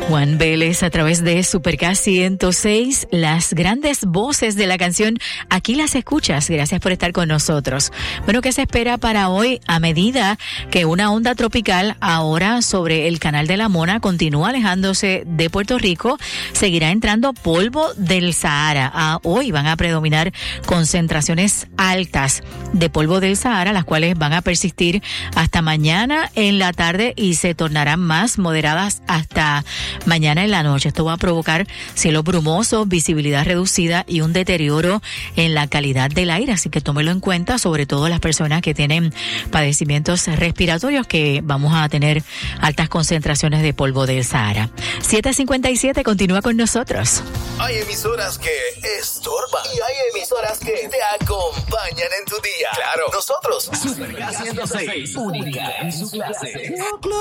Juan Vélez a través de Supercast 106, las grandes voces de la canción, aquí las escuchas. Gracias por estar con nosotros. Bueno, ¿qué se espera para hoy? A medida que una onda tropical ahora sobre el Canal de la Mona continúa alejándose de Puerto Rico, seguirá entrando polvo del Sahara. Hoy van a predominar concentraciones altas de polvo del Sahara, las cuales van a persistir hasta mañana en la tarde y se tornarán más moderadas hasta mañana en la noche. Esto va a provocar cielo brumoso, visibilidad reducida y un deterioro en la calidad del aire, así que tómelo en cuenta, sobre todo las personas que tienen padecimientos respiratorios, que vamos a tener altas concentraciones de polvo del Sahara. 7:57, continúa con nosotros. Hay emisoras que estorban y hay emisoras que te acompañan en tu día. Claro, nosotros Supercast 106, única en su clase.